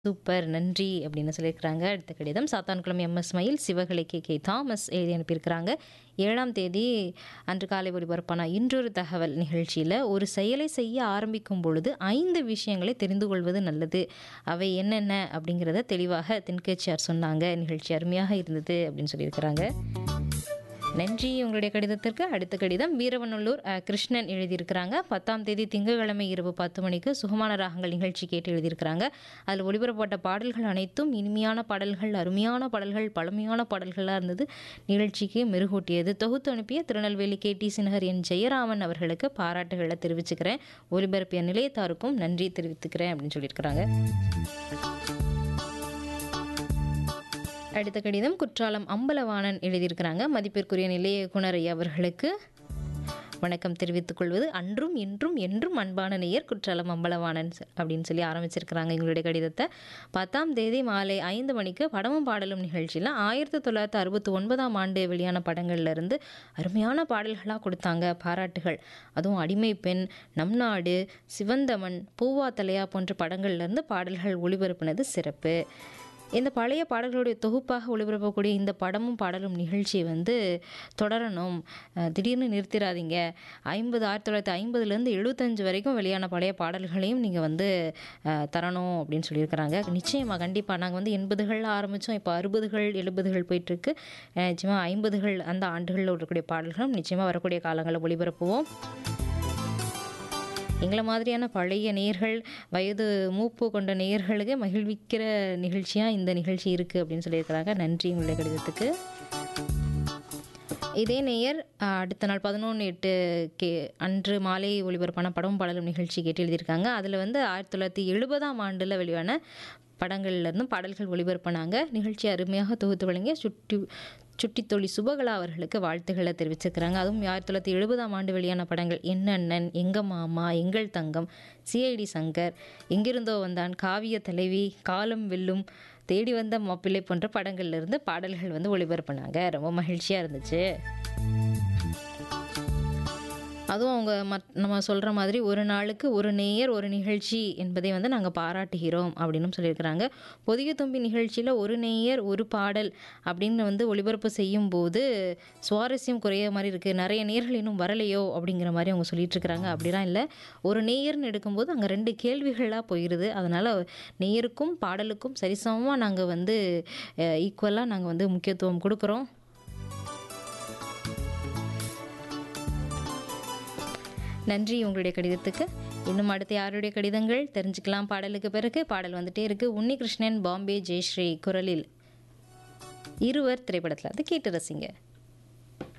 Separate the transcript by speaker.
Speaker 1: Super நன்றி அப்படின்னு சொல்லியிருக்கிறாங்க. அடுத்த கடிதம் சாத்தான்குளம் எம்எஸ் மயில் சிவகலை கே தாமஸ் எழுதி அனுப்பியிருக்கிறாங்க. 7ஆம் தேதி அன்று காலை ஒலிபரப்பான இன்றொரு தகவல் நிகழ்ச்சியில் ஒரு செயலை செய்ய ஆரம்பிக்கும் பொழுது 5 விஷயங்களை தெரிந்து கொள்வது நல்லது. அவை என்னென்ன அப்படிங்கிறத தெளிவாக தென்கட்சியார் சொன்னாங்க. நிகழ்ச்சி அருமையாக இருந்தது அப்படின்னு சொல்லியிருக்கிறாங்க. நன்றி உங்களுடைய கடிதத்திற்கு. அடுத்த கடிதம் வீரவநல்லூர் கிருஷ்ணன் எழுதியிருக்கிறாங்க. 10ஆம் தேதி திங்கட்கிழமை இரவு 10 மணிக்கு சுகமான ராகங்கள் நிகழ்ச்சி கேட்டு எழுதியிருக்கிறாங்க. அதில் ஒளிபரப்பட்ட பாடல்கள் அனைத்தும் இனிமையான பாடல்கள், அருமையான பாடல்கள், பழமையான பாடல்களாக இருந்தது. நிகழ்ச்சிக்கு மெருகூட்டியது. தொகுத்து அனுப்பிய திருநெல்வேலி கேடிசி நகர் என் ஜெயராமன் அவர்களுக்கு பாராட்டுகளை தெரிவிச்சுக்கிறேன். ஒலிபரப்பிய நிலையத்தாருக்கும் நன்றி தெரிவித்துக்கிறேன் அப்படின்னு சொல்லியிருக்கிறாங்க. அடுத்த கடிதம் குற்றாலம் அம்பலவாணன் எழுதியிருக்கிறாங்க. மதிப்பிற்குரிய நிலைய இயக்குனர் அவர்களுக்கு வணக்கம் தெரிவித்துக் கொள்வது அன்றும் இன்றும் என்றும் அன்பான நேயர் குற்றாலம் அம்பலவாணன் அப்படின்னு சொல்லி ஆரம்பிச்சிருக்கிறாங்க எங்களுடைய கடிதத்தை. 10ஆம் தேதி மாலை 5 மணிக்கு படமும் பாடலும் நிகழ்ச்சியில் 1969ஆம் ஆண்டு வெளியான படங்கள்ல இருந்து அருமையான பாடல்களாக கொடுத்தாங்க. பாராட்டுகள். அதுவும் அடிமை பெண், நம் நாடு, சிவந்தமன், பூவா தலையா போன்ற படங்கள்லேருந்து பாடல்கள் ஒளிபரப்பினது சிறப்பு. இந்த பழைய பாடல்களுடைய தொகுப்பாக ஒளிபரப்பக்கூடிய இந்த படமும் பாடலும் நிகழ்ச்சி தொடரணும். திடீர்னு நிறுத்திடாதீங்க. 1950லேருந்து 75 வரைக்கும் வெளியான பழைய பாடல்களையும் நீங்கள் தரணும் அப்படின்னு சொல்லியிருக்கிறாங்க. நிச்சயமாக கண்டிப்பாக நாங்கள் 80களில் ஆரம்பித்தோம். இப்போ 60கள் 70கள் போயிட்டுருக்கு. நிச்சயமாக 50கள் அந்த ஆண்டுகளில் இருக்கக்கூடிய பாடல்களும் நிச்சயமாக வரக்கூடிய காலங்களில் ஒளிபரப்புவோம். எங்களை மாதிரியான பழைய நேயர்கள், வயது மூப்பு கொண்ட நேயர்களுக்கு மகிழ்விக்கிற நிகழ்ச்சியாக இந்த நிகழ்ச்சி இருக்குது அப்படின்னு சொல்லியிருக்கிறாங்க. நன்றி உங்களுடைய கடிதத்துக்கு. இதே நேயர் அடுத்த நாள் 11/8 அன்று மாலை ஒளிபரப்பான படம் பாடலும் நிகழ்ச்சி கேட்டு எழுதியிருக்காங்க. அதில் 1970ஆம் ஆண்டில் வெளியான படங்கள்லேருந்தும் பாடல்கள் ஒளிபரப்பினாங்க. நிகழ்ச்சி அருமையாக தொகுத்து வழங்கிய சுட்டித்தொழி சுபகலா அவர்களுக்கு வாழ்த்துக்களை தெரிவிச்சிருக்கிறாங்க. அதுவும் 1970ஆம் ஆண்டு வெளியான படங்கள் என் அண்ணன், எங்க மாமா, எங்கள் தங்கம், சிஐடி சங்கர், எங்கிருந்தோ வந்தான், காவிய தலைவி, காலம் வெல்லும், தேடி வந்த மாப்பிள்ளை போன்ற படங்கள்லேருந்து பாடல்கள் ஒளிபரப்பினாங்க. ரொம்ப மகிழ்ச்சியாக இருந்துச்சு. அதுவும் அவங்க நம்ம சொல்கிற மாதிரி ஒரு நாளுக்கு ஒரு நேயர் ஒரு நிகழ்ச்சி என்பதை நாங்கள் பாராட்டுகிறோம் அப்படின்னு சொல்லியிருக்கிறாங்க. பொதிகை தும்பி நிகழ்ச்சியில் ஒரு நேயர் ஒரு பாடல் அப்படின்னு ஒளிபரப்பு செய்யும்போது சுவாரஸ்யம் குறைய மாதிரி இருக்குது. நிறைய நேயர்கள் இன்னும் வரலையோ அப்படிங்கிற மாதிரி அவங்க சொல்லிட்டு இருக்கிறாங்க. அப்படிலாம் இல்லை. ஒரு நேயர்னு எடுக்கும்போது அங்கே 2 கேள்விகளாக போயிடுது. அதனால் நேயருக்கும் பாடலுக்கும் சரிசமமாக நாங்கள் ஈக்குவலாக நாங்கள் முக்கியத்துவம் கொடுக்குறோம். நன்றி உங்களுடைய கடிதத்துக்கு. இன்னும் அடுத்து யாருடைய கடிதங்கள் தெரிஞ்சுக்கலாம். பாடலுக்கு பிறகு பாடல் வந்துட்டே இருக்கு. உன்னிகிருஷ்ணன், பாம்பே ஜெயஸ்ரீ குரலில் இருவர் திரைப்படத்தில் கேட்டு ரசிங்க.